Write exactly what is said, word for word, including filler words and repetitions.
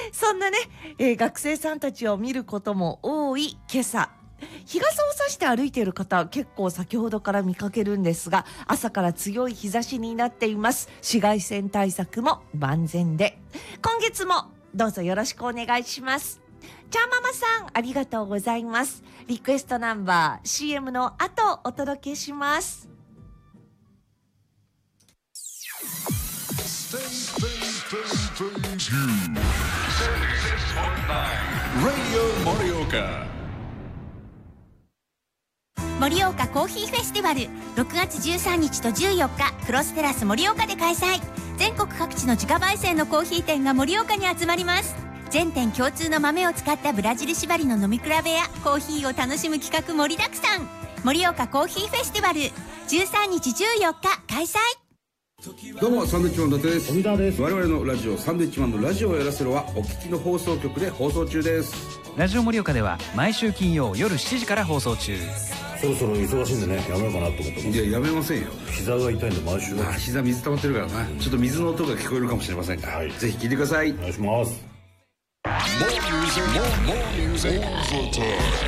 そんなね、えー学生さんたちを見ることも多い今朝、日傘を差して歩いている方結構先ほどから見かけるんですが、朝から強い日差しになっています。紫外線対策も万全で、今月もどうぞよろしくお願いします。ちゃんママさん、ありがとうございます。リクエストナンバー シーエム の後お届けします。 Radio 盛岡盛岡コーヒーフェスティバルろくがつじゅうさんにちとじゅうよっか、クロステラス盛岡で開催。全国各地の自家焙煎のコーヒー店が盛岡に集まります。全店共通の豆を使ったブラジル縛りの飲み比べやコーヒーを楽しむ企画盛りだくさん。盛岡コーヒーフェスティバルじゅうさんにちじゅうよっか開催。 どうもサンドウィッチマン伊達です。 富澤です。 我々のラジオサンドウィッチマンのラジオをやらせろはお聞きの放送局で放送中です。 ラジオ盛岡では毎週金曜夜しちじから放送中。 そろそろ忙しいんでね、やめようかなと思ってます。 いややめませんよ。 膝が痛いんで毎週。 あ、膝水溜まってるからな、ちょっと水の音が聞こえるかもしれませんが、はい、ぜひ聞いてください。 お願いします。 More music, more, more music all the time.